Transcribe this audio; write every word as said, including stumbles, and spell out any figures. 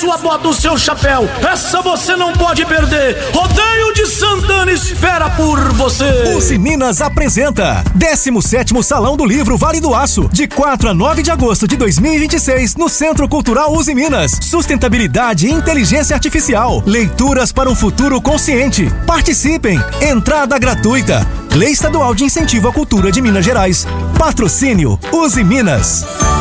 sua bota, o seu chapéu. Essa você não pode perder. Rodeio de Santana espera por você. Usiminas apresenta décimo sétimo Salão do Livro Vale do Aço, de quatro a nove de agosto de dois mil e vinte e seis, no Centro Cultural Usiminas. Sustentabilidade e inteligência artificial. Leituras para um futuro consciente. Participem. Entrada gratuita. Lei Estadual de Incentivo à Cultura de Minas Gerais. Patrocínio Usiminas.